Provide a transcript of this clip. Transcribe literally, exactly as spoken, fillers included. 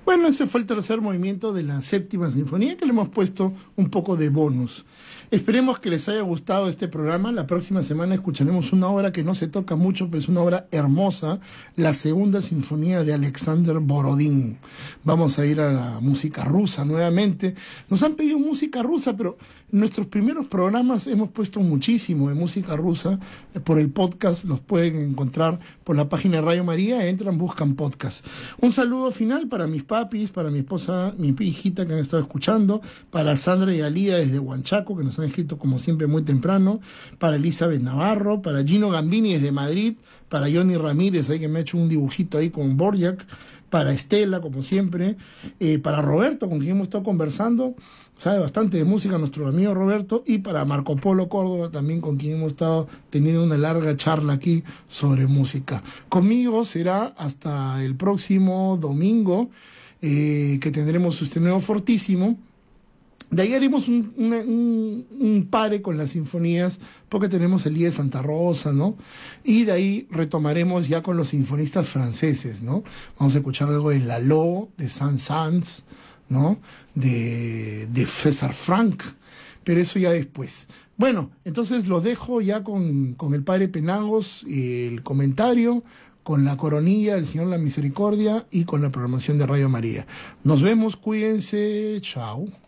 Bueno, ese fue el tercer movimiento de la séptima sinfonía, que le hemos puesto un poco de bonus. Esperemos que les haya gustado este programa. La próxima semana escucharemos una obra que no se toca mucho, pero es una obra hermosa, la segunda sinfonía de Alexander Borodín. Vamos a ir a la música rusa nuevamente. Nos han pedido música rusa, pero en nuestros primeros programas hemos puesto muchísimo de música rusa. Por el podcast los pueden encontrar por la página de Radio María. Entran, buscan podcast. Un saludo final para mis papis, para mi esposa, mi hijita que han estado escuchando, para Sandra y Alida desde Huanchaco, que nos han escrito como siempre muy temprano, para Elizabeth Navarro, para Gino Gambini desde Madrid, para Johnny Ramírez, ahí que me ha hecho un dibujito ahí con Borjak, para Estela, como siempre, eh, para Roberto, con quien hemos estado conversando, sabe bastante de música, nuestro amigo Roberto, y para Marco Polo Córdoba, también con quien hemos estado teniendo una larga charla aquí sobre música. Conmigo será hasta el próximo domingo, eh, que tendremos este nuevo Fortísimo. De ahí haremos un, un, un, un pare con las sinfonías, porque tenemos el Día de Santa Rosa, ¿no? Y de ahí retomaremos ya con los sinfonistas franceses, ¿no? Vamos a escuchar algo de Lalo, de Saint-Saëns, ¿no? De, de César Franck, pero eso ya después. Bueno, entonces los dejo ya con, con el Padre Penagos, el comentario, con la coronilla del Señor la Misericordia y con la programación de Radio María. Nos vemos, cuídense, chao.